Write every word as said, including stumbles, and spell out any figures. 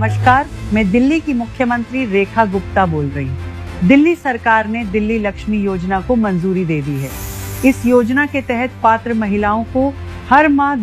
नमस्कार, मैं दिल्ली की मुख्यमंत्री रेखा गुप्ता बोल रही हूँ। दिल्ली सरकार ने दिल्ली लक्ष्मी योजना को मंजूरी दे दी है। इस योजना के तहत पात्र महिलाओं को हर माह